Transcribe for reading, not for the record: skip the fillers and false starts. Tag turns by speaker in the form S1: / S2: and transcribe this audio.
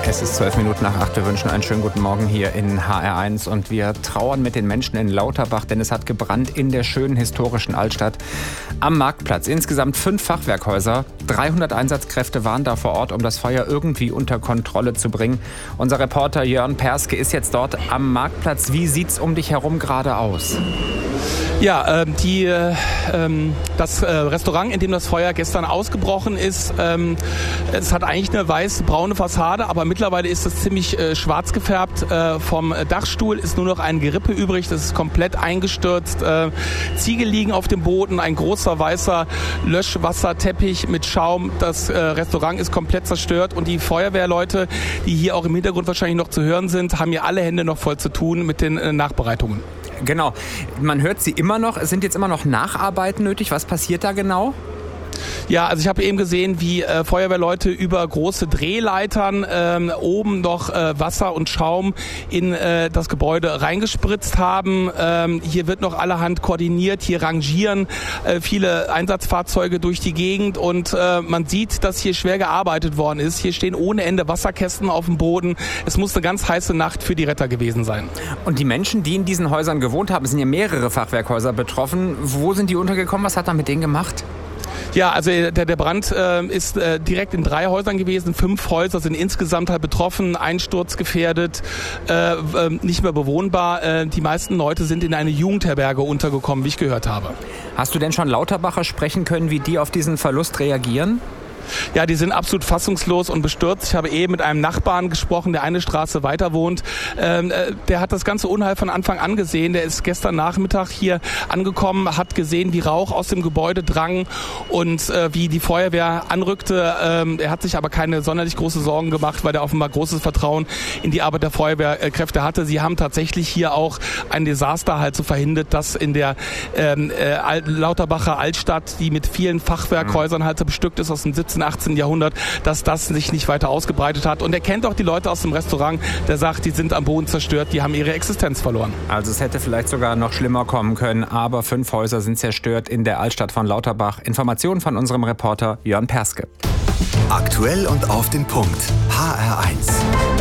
S1: Es ist 8:12. Wir wünschen einen schönen guten Morgen hier in HR1 und wir trauern mit den Menschen in Lauterbach, denn es hat gebrannt in der schönen historischen Altstadt am Marktplatz. Insgesamt 5 Fachwerkhäuser, 300 Einsatzkräfte waren da vor Ort, um das Feuer irgendwie unter Kontrolle zu bringen. Unser Reporter Jörn Perske ist jetzt dort am Marktplatz. Wie sieht's um dich herum gerade aus?
S2: Ja, das Restaurant, in dem das Feuer gestern ausgebrochen ist, es hat eigentlich eine weiß-braune Fassade, aber mittlerweile ist es ziemlich schwarz gefärbt. Vom Dachstuhl ist nur noch ein Gerippe übrig, das ist komplett eingestürzt. Ziegel liegen auf dem Boden, ein großer weißer Löschwasserteppich mit Schaum. Das Restaurant ist komplett zerstört und die Feuerwehrleute, die hier auch im Hintergrund wahrscheinlich noch zu hören sind, haben hier alle Hände noch voll zu tun mit den Nachbereitungen.
S1: Genau, man hört sie immer noch. Es sind jetzt immer noch Nacharbeiten nötig. Was passiert da genau?
S2: Ja, also ich habe eben gesehen, wie Feuerwehrleute über große Drehleitern oben noch Wasser und Schaum in das Gebäude reingespritzt haben. Hier wird noch allerhand koordiniert. Hier rangieren viele Einsatzfahrzeuge durch die Gegend und man sieht, dass hier schwer gearbeitet worden ist. Hier stehen ohne Ende Wasserkästen auf dem Boden. Es muss eine ganz heiße Nacht für die Retter gewesen sein.
S1: Und die Menschen, die in diesen Häusern gewohnt haben, sind ja mehrere Fachwerkhäuser betroffen. Wo sind die untergekommen? Was hat man mit denen gemacht?
S2: Ja, also der Brand ist direkt in 3 Häusern gewesen. 5 Häuser sind insgesamt halt betroffen, einsturzgefährdet, nicht mehr bewohnbar. Die meisten Leute sind in eine Jugendherberge untergekommen, wie ich gehört habe.
S1: Hast du denn schon Lauterbacher sprechen können, wie die auf diesen Verlust reagieren?
S2: Ja, die sind absolut fassungslos und bestürzt. Ich habe eben mit einem Nachbarn gesprochen, der eine Straße weiter wohnt. Der hat das ganze Unheil von Anfang an gesehen. Der ist gestern Nachmittag hier angekommen, hat gesehen, wie Rauch aus dem Gebäude drang und wie die Feuerwehr anrückte. Er hat sich aber keine sonderlich große Sorgen gemacht, weil er offenbar großes Vertrauen in die Arbeit der Feuerwehrkräfte hatte. Sie haben tatsächlich hier auch ein Desaster halt so verhindert, dass in der Lauterbacher Altstadt, die mit vielen Fachwerkhäusern halt so bestückt ist aus dem 17. 18. Jahrhundert, dass das sich nicht weiter ausgebreitet hat. Und er kennt auch die Leute aus dem Restaurant, der sagt, die sind am Boden zerstört, die haben ihre Existenz verloren.
S1: Also es hätte vielleicht sogar noch schlimmer kommen können, aber 5 Häuser sind zerstört in der Altstadt von Lauterbach. Informationen von unserem Reporter Jörn Perske.
S3: Aktuell und auf den Punkt. HR1.